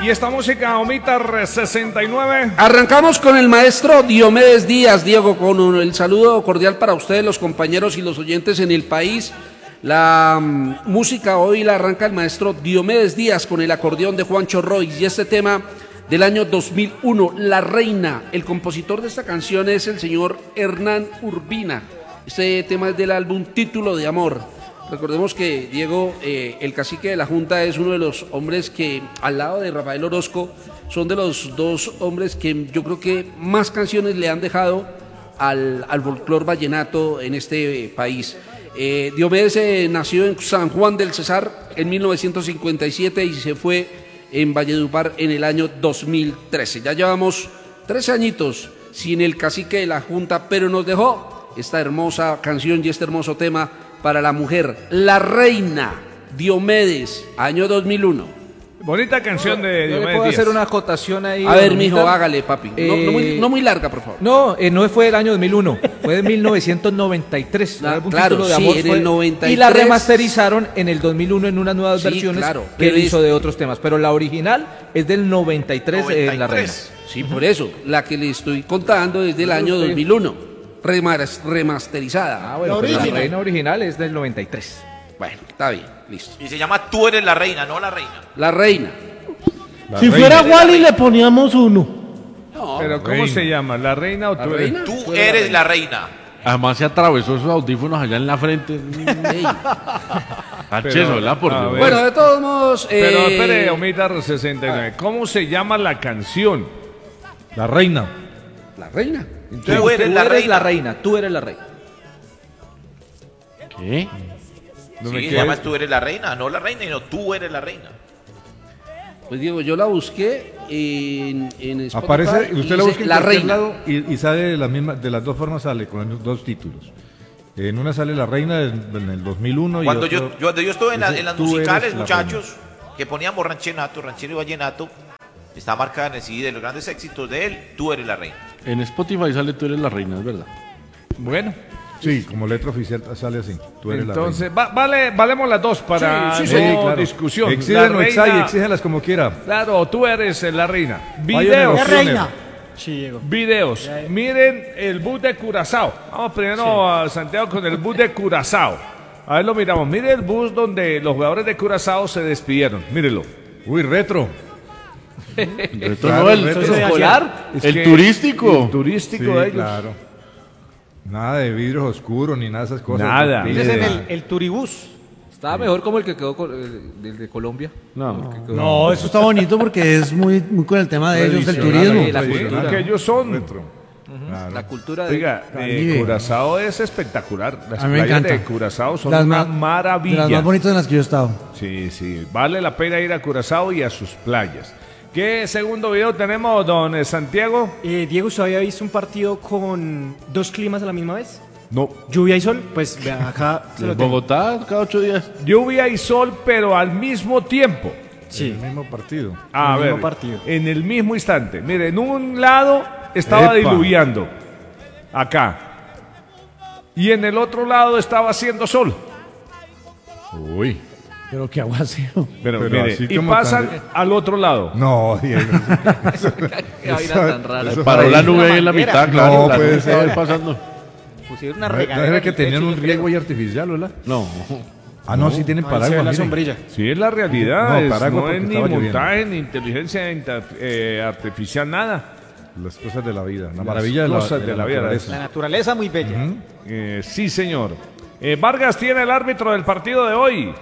Y esta música, Omitar 69. Arrancamos con el maestro Diomedes Díaz, Diego, con el saludo cordial para ustedes, los compañeros y los oyentes en el país. La música hoy la arranca el maestro Diomedes Díaz con el acordeón de Juancho Roy y este tema del año 2001, La Reina. El compositor de esta canción es el señor Hernán Urbina. Este tema es del álbum Título de Amor. Recordemos que Diego, el cacique de la Junta, es uno de los hombres que, al lado de Rafael Orozco, son de los dos hombres que yo creo que más canciones le han dejado al folclor vallenato en este país. Diomedes nació en San Juan del Cesar en 1957 y se fue en Valledupar en el año 2013. Ya llevamos 13 añitos sin el cacique de la Junta, pero nos dejó esta hermosa canción y este hermoso tema para la mujer, La Reina, Diomedes, año 2001. Bonita canción de Diomedes Díaz. ¿Puedo hacer una acotación ahí? A ver, mijo, hágale, papi. No muy larga, por favor. No fue del año 2001, fue de 1993. Claro, Título de Amor en el 93. Y la remasterizaron en el 2001 en unas nuevas versiones claro, que él hizo de otros temas. Pero la original es del 93, en La Reina. Sí, por eso. La que le estoy contando es del año 2001. Remasterizada. Bueno, la Reina original es del 93. Bueno, está bien, listo. Y se llama Tú eres la reina, no la reina. La Reina. Si fuera Wally le poníamos uno. No, pero ¿cómo se llama? ¿La reina o tú eres? Tú eres la reina. Además se atravesó esos audífonos allá en la frente. ¿Verdad? Por Dios. Bueno, de todos modos... Pero espere, Omitar 69. ¿Cómo se llama la canción? La Reina. La Reina. Tú eres la reina. Tú eres la reina. ¿Qué? Sí, se llama Tú eres la reina, no la reina, sino Tú eres la reina. Pues Diego, yo la busqué en Spotify. Aparece, usted la busca en La cualquier Reina. lado y sale de las dos formas, sale con los dos títulos. En una sale La Reina en el 2001. Cuando y otro, yo estuve en las Tú musicales, eres la muchachos, que poníamos ranchero y vallenato, está marcada en el CD de los grandes éxitos de él, Tú eres la reina. En Spotify sale Tú eres la reina, es verdad. Bueno. Sí, como letra oficial sale así. Tú eres entonces, la reina. valemos las dos para claro. discusión. Exígelas como quiera. Claro, Tú eres la reina. Videos. La reina. Sí, Diego. Videos. Miren el bus de Curazao. Vamos primero a Santiago con el bus de Curazao. A ver, lo miramos. Mire el bus donde los jugadores de Curazao se despidieron. Mírelo. Uy, retro. Retro escolar. El turístico. El turístico Sí, de ellos. claro. Nada de vidrios oscuros ni nada de esas cosas. Nada. Fíjese el turibús. Estaba mejor como el que quedó el de Colombia. No, eso está bonito porque es muy con el tema de ellos, del turismo. La cultura. Que ellos son. Retro. Claro. La cultura de... Oiga, Curazao es espectacular. Las A mí me playas encanta. de Curazao son Las una más- maravilla. De las más bonitas en las que yo he estado. Sí, vale la pena ir a Curazao y a sus playas. ¿Qué segundo video tenemos, don Santiago? Diego, ¿usted había visto un partido con dos climas a la misma vez? No. ¿Lluvia y sol? Pues vea, acá se lo En tengo. Bogotá, cada 8 días. Lluvia y sol, pero al mismo tiempo. Sí. El mismo partido. A El ver, mismo partido. en el mismo instante. Mire, en un lado estaba Epa. diluviando, acá. Y en el otro lado estaba haciendo sol. Uy. Pero qué aguacero. Pero mire, así y como pasan tan- al otro lado. No, Diego. Qué vaina tan rara. Paró la nube ahí en la mitad, claro. No, la puede nube estaba ser. ahí pasando. Pusieron una ¿No regadera. era en que el tenían techo, un yo riego creo. ahí artificial, ¿verdad? No. Ah, no, sí tienen Ahí se ve paraguas. la miren. sombrilla. Sí, es la realidad. No, es- paraguas no porque es ni estaba lloviendo. montaje, ni inteligencia artificial, nada. Las cosas de la vida. La Las maravilla cosas de la vida. naturaleza. La naturaleza muy bella. Sí, señor. Vargas tiene el árbitro del partido de hoy.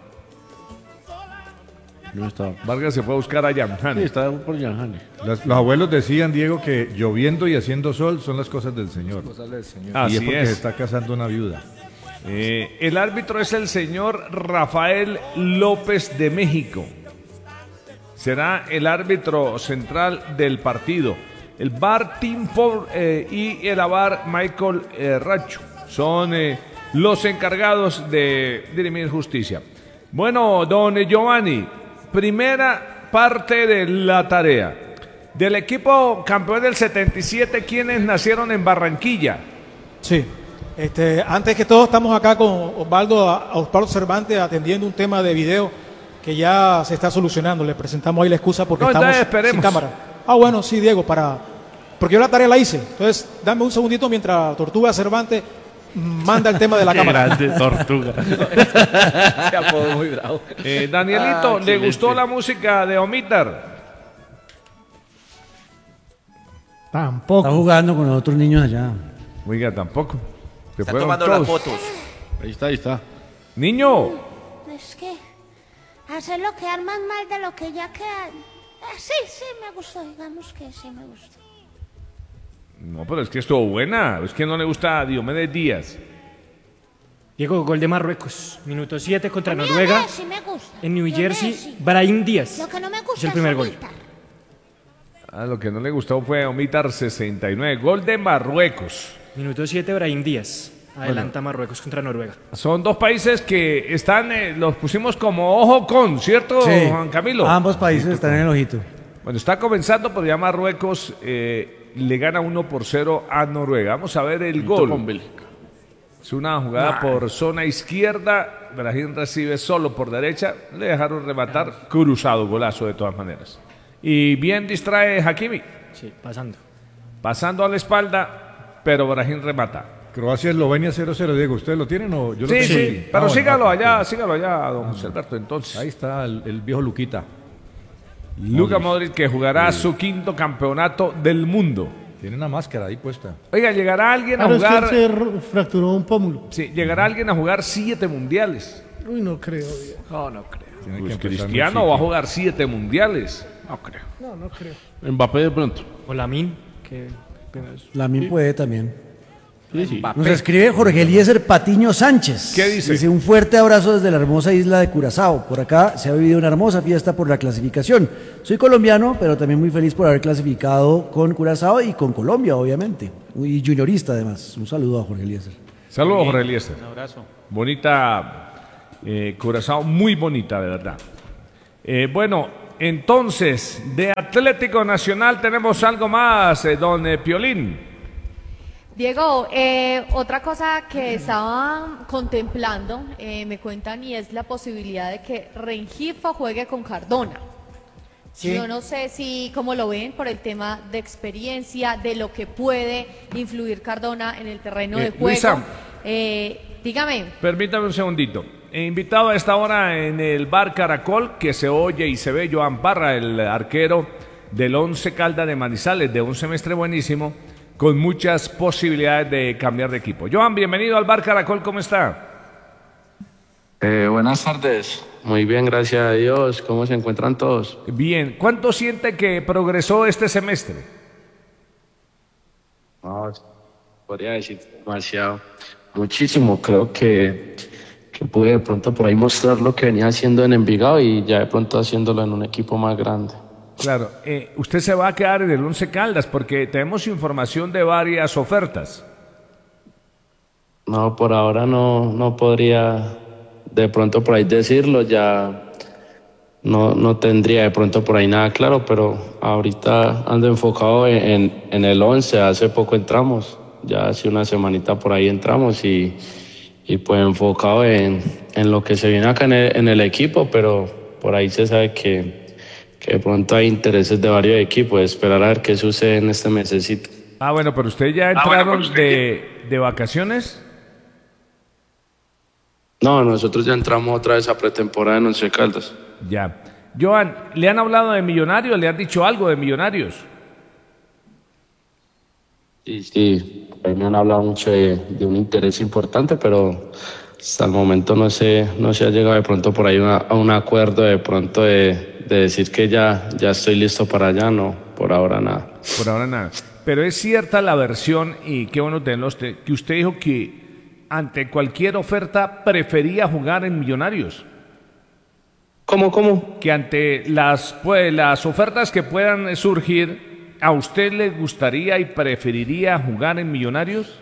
No estaba. Vargas se fue a buscar a Yamhan. Sí, estaba por Yanjani. Los abuelos decían, Diego, que lloviendo y haciendo sol son las cosas del Señor. Y es Así porque se es. está casando una viuda. El árbitro es el señor Rafael López de México. Será el árbitro central del partido. El VAR Tim Ford y el VAR Michael Racho son los encargados de dirimir justicia. Bueno, don Giovanni, primera parte de la tarea. Del equipo campeón del 77, ¿quiénes nacieron en Barranquilla? Sí. Antes que todo estamos acá con Osvaldo Cervantes atendiendo un tema de video que ya se está solucionando. Le presentamos ahí la excusa porque No, estamos entonces esperemos. sin cámara. Ah, bueno, sí, Diego, porque yo la tarea la hice. Entonces, dame un segundito mientras Tortuga Cervantes manda el tema de la Qué cámara. grande, Tortuga. Se apodó muy bravo. Danielito, ¿le gustó la música de Omitar? Tampoco. Está jugando con los otros niños allá. Oiga, tampoco. Se Está fueron tomando todos. las fotos. Ahí está, ahí está. Niño, Es que hacerlo quedar más mal de lo que ya queda. Sí, me gustó, digamos que sí me gustó. no, pero es que estuvo buena. Es que no le gusta a Diomedes Díaz. Diego, gol de Marruecos. Minuto 7 contra A mí Noruega. Messi me gusta. En New Yo Jersey, Messi. Brahim Díaz. Lo que no me Es gusta el primer gol. Omitar. Lo que no le gustó fue Omitar 69. Gol de Marruecos. Minuto 7, Brahim Díaz. Adelanta Marruecos contra Noruega. Son dos países que están, los pusimos como ojo con, ¿cierto, Sí. Juan Camilo? Ambos países están en el ojito. Bueno, está comenzando, pero ya Marruecos le gana 1-0 a Noruega. Vamos a ver el gol. Con Bélgica. Es una jugada por zona izquierda. Brahim recibe solo por derecha. Le dejaron rematar. Cruzado, golazo de todas maneras. Y bien distrae Hakimi. Sí, pasando. Pasando a la espalda, pero Brahim remata. Croacia-Eslovenia 0-0, Diego. ¿Ustedes lo tienen o yo lo Sí, tengo sí, aquí? pero Bueno, sígalo perfecto. allá, don José Alberto. Entonces, Ahí está el viejo Luquita. Luka Modric, que jugará su quinto campeonato del mundo. Tiene una máscara ahí puesta. Oiga, ¿llegará alguien a Claro, es que jugar? él se fracturó un pómulo. Sí, ¿llegará alguien a jugar 7 mundiales? Uy, no creo. Diego. No, no creo. Tiene que Pues empezar Cristiano muy va a chiquito. jugar 7 mundiales. No creo. No, no creo. Mbappé de pronto. O Lamin, que apenas- Lamin puede también. Sí, sí. Nos escribe Jorge Eliezer Patiño Sánchez. ¿Qué dice? Dice, un fuerte abrazo desde la hermosa isla de Curazao. Por acá se ha vivido una hermosa fiesta por la clasificación. Soy colombiano, pero también muy feliz por haber clasificado con Curazao y con Colombia, obviamente. Y juniorista, además. Un saludo a Jorge Eliezer. Saludos, Jorge Eliezer. Un abrazo. Bonita Curazao, muy bonita, de verdad. Bueno, entonces, de Atlético Nacional tenemos algo más, don Piolín. Diego, otra cosa que estaba contemplando, me cuentan, y es la posibilidad de que Rengifo juegue con Cardona. Sí. Yo no sé si cómo lo ven por el tema de experiencia, de lo que puede influir Cardona en el terreno de juego. Luisa. Dígame. Permítame un segundito. He invitado a esta hora en el bar Caracol, que se oye y se ve Joan Parra, el arquero del Once Caldas de Manizales, de un semestre buenísimo, con muchas posibilidades de cambiar de equipo. Joan, bienvenido al bar Caracol, ¿cómo está? Buenas tardes. Muy bien, gracias a Dios. ¿Cómo se encuentran todos? Bien. ¿Cuánto siente que progresó este semestre? No, podría decir demasiado. Muchísimo. Creo que pude de pronto por ahí mostrar lo que venía haciendo en Envigado y ya de pronto haciéndolo en un equipo más grande. Claro. Usted se va a quedar en el Once Caldas porque tenemos información de varias ofertas. No, por ahora no podría de pronto por ahí decirlo, ya no tendría de pronto por ahí nada claro, pero ahorita ando enfocado en el 11, hace poco entramos, ya hace una semanita por ahí entramos y pues enfocado en lo que se viene acá en el equipo, pero por ahí se sabe que de pronto hay intereses de varios equipos, esperar a ver qué sucede en este mesecito. Ah, bueno, pero usted ya entraron de vacaciones. No, nosotros ya entramos otra vez a pretemporada en Once Caldas. Ya. Joan, ¿le han hablado de Millonarios? ¿Le han dicho algo de Millonarios? Sí, me han hablado mucho de un interés importante, pero hasta el momento no se ha llegado de pronto por ahí a un acuerdo de pronto de decir que ya estoy listo para allá, no, por ahora nada. Por ahora nada. Pero es cierta la versión, y qué bueno tenerlo usted, que usted dijo que ante cualquier oferta prefería jugar en Millonarios. ¿Cómo? Que ante las ofertas que puedan surgir, ¿a usted le gustaría y preferiría jugar en Millonarios?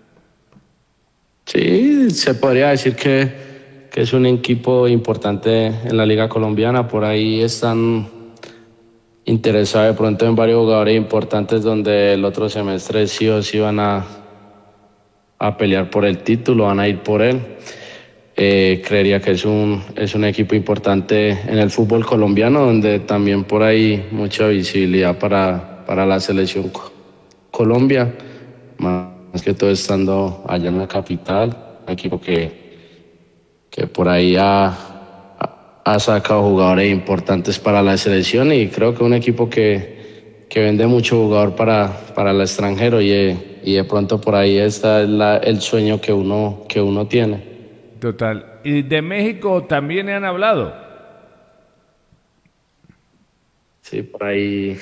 Sí, se podría decir que es un equipo importante en la Liga Colombiana. Por ahí están interesados de pronto en varios jugadores importantes donde el otro semestre sí o sí van a pelear por el título, van a ir por él. creería que es un equipo importante en el fútbol colombiano, donde también por ahí mucha visibilidad para la selección Colombia, más que todo estando allá en la capital, un equipo que por ahí ha sacado jugadores importantes para la selección, y creo que un equipo que vende mucho jugador para el extranjero, y de pronto por ahí está el sueño que uno tiene. Total. ¿Y de México también han hablado? Sí, por ahí.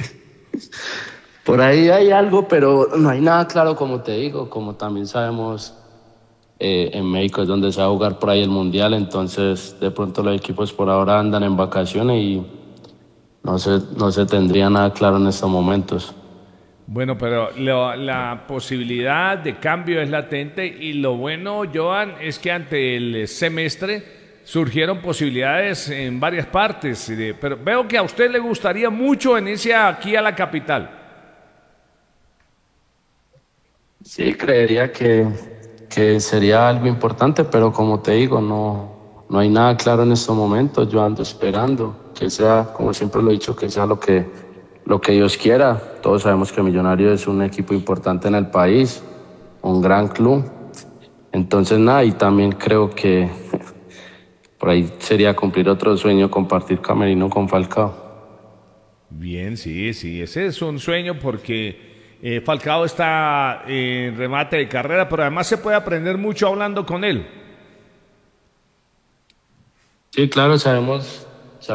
Por ahí hay algo, pero no hay nada claro, como te digo. Como también sabemos, en México es donde se va a jugar por ahí el Mundial, entonces de pronto los equipos por ahora andan en vacaciones y no se tendría nada claro en estos momentos. Bueno, pero la posibilidad de cambio es latente, y lo bueno, Joan, es que ante el semestre surgieron posibilidades en varias partes, pero veo que a usted le gustaría mucho venirse aquí a la capital. Sí, creería que sería algo importante, pero como te digo, no hay nada claro en estos momentos. Yo ando esperando que sea, como siempre lo he dicho, que sea lo que Dios quiera. Todos sabemos que Millonarios es un equipo importante en el país, un gran club. Entonces nada, y también creo que por ahí sería cumplir otro sueño, compartir camerino con Falcao. Bien, sí, ese es un sueño, porque Falcao está en remate de carrera, pero además se puede aprender mucho hablando con él. Sí, claro, sabemos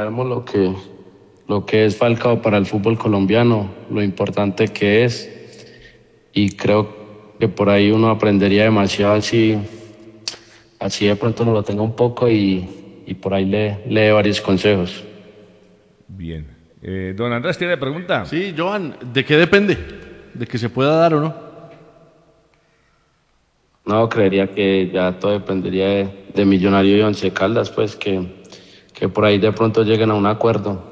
lo que es Falcao para el fútbol colombiano, lo importante que es, y creo que por ahí uno aprendería demasiado así de pronto uno lo tenga un poco y por ahí lee varios consejos. Bien. Don Andrés, ¿tiene pregunta? Sí, Joan, ¿de qué depende? ¿De que se pueda dar o no? No, creería que ya todo dependería de Millonario y Once Caldas, pues que por ahí de pronto lleguen a un acuerdo.